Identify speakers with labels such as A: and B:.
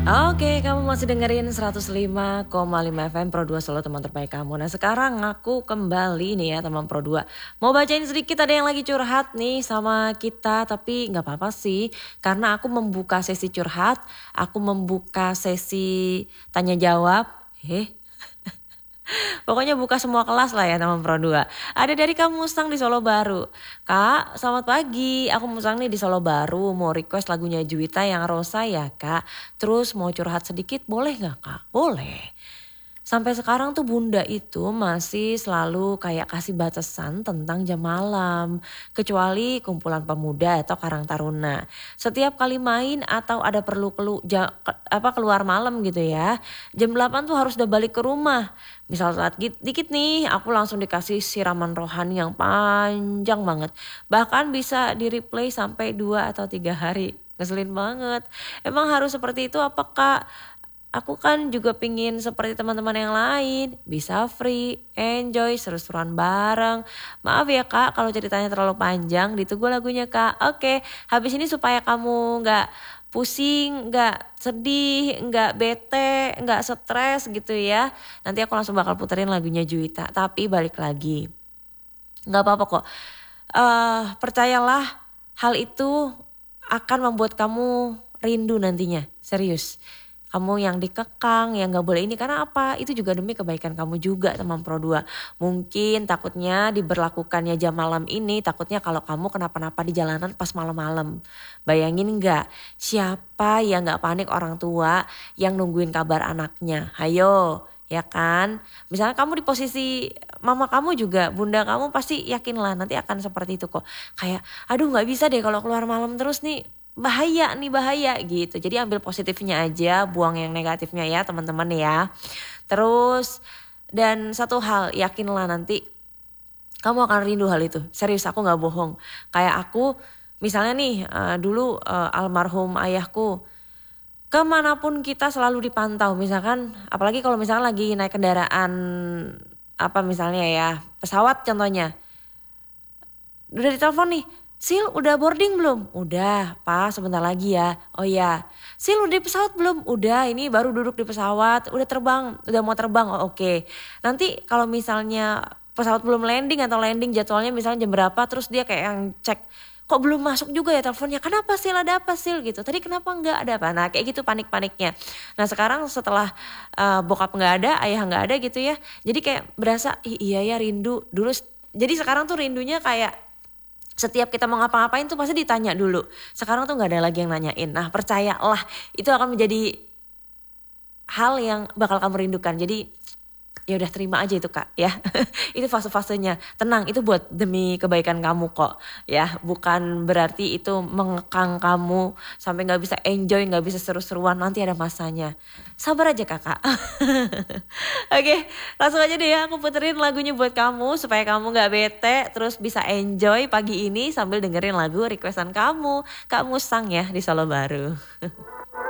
A: Oke, kamu masih dengerin 105,5 FM Pro 2 Solo, teman terbaik kamu. Nah sekarang aku kembali nih ya teman Pro 2. Mau bacain sedikit, ada yang lagi curhat nih sama kita. Tapi gak apa-apa sih, karena aku membuka sesi curhat, aku membuka sesi tanya jawab. Pokoknya buka semua kelas lah ya teman Pro 2. Ada dari Kak Musang di Solo Baru. Kak, selamat pagi. Aku Musang nih di Solo Baru. Mau request lagunya Juwita yang Rosa ya Kak. Terus mau curhat sedikit boleh gak Kak? Boleh. Sampai sekarang tuh bunda itu masih selalu kayak kasih batasan tentang jam malam. Kecuali kumpulan pemuda atau karang taruna. Setiap kali main atau ada perlu keluar malam gitu ya. Jam 8 tuh harus udah balik ke rumah. Misal saat dikit nih aku langsung dikasih siraman rohani yang panjang banget. Bahkan bisa di replay sampai 2 atau 3 hari. Ngeselin banget. Emang harus seperti itu apa Kak? Aku kan juga pingin seperti teman-teman yang lain. Bisa free, enjoy, seru-seruan bareng. Maaf ya Kak kalau ceritanya terlalu panjang. Ditunggu lagunya Kak. Oke, habis ini supaya kamu gak pusing, gak sedih, gak bete, gak stres gitu ya. Nanti aku langsung bakal puterin lagunya Juwita. Tapi balik lagi, gak apa-apa kok. Percayalah, hal itu akan membuat kamu rindu nantinya. Serius. Kamu yang dikekang, yang gak boleh ini, karena apa? Itu juga demi kebaikan kamu juga teman Pro 2. Mungkin takutnya diberlakukannya jam malam ini, takutnya kalau kamu kenapa-napa di jalanan pas malam-malam. Bayangin gak? Siapa yang gak panik orang tua yang nungguin kabar anaknya? Hayo, ya kan? Misalnya kamu di posisi mama kamu juga, bunda kamu pasti yakinlah nanti akan seperti itu kok. Kayak aduh gak bisa deh kalau keluar malam terus nih. Bahaya gitu. Jadi ambil positifnya aja, buang yang negatifnya ya teman-teman ya. Terus dan satu hal, yakinlah nanti kamu akan rindu hal itu. Serius, aku gak bohong. Kayak aku misalnya nih dulu almarhum ayahku, kemanapun kita selalu dipantau. Misalkan apalagi kalau misalkan lagi naik kendaraan apa misalnya ya, pesawat contohnya. Udah ditelepon nih, Sil udah boarding belum? Udah, Pak sebentar lagi ya. Oh ya, Sil udah di pesawat belum? Udah, ini baru duduk di pesawat. Udah terbang, udah mau terbang. Oh, oke. Nanti kalau misalnya pesawat belum landing atau landing jadwalnya misalnya jam berapa, terus dia kayak yang cek, kok belum masuk juga ya teleponnya? Kenapa Sil, ada apa Sil gitu? Tadi kenapa enggak ada apa? Nah kayak gitu panik-paniknya. Nah sekarang setelah bokap enggak ada, ayah enggak ada gitu ya. Jadi kayak berasa iya ya rindu dulu. Jadi sekarang tuh rindunya kayak setiap kita mau ngapa-ngapain tuh pasti ditanya dulu. Sekarang tuh gak ada lagi yang nanyain. Nah percayalah itu akan menjadi hal yang bakal kamu rindukan. Jadi ya udah terima aja itu Kak ya. Itu fase-fasenya. Tenang, itu buat demi kebaikan kamu kok ya. Bukan berarti itu mengekang kamu sampai gak bisa enjoy, gak bisa seru-seruan. Nanti ada masanya. Sabar aja Kakak. Oke, langsung aja deh ya aku puterin lagunya buat kamu supaya kamu gak bete, terus bisa enjoy pagi ini sambil dengerin lagu requestan kamu, Kak Musang ya di Solo Baru.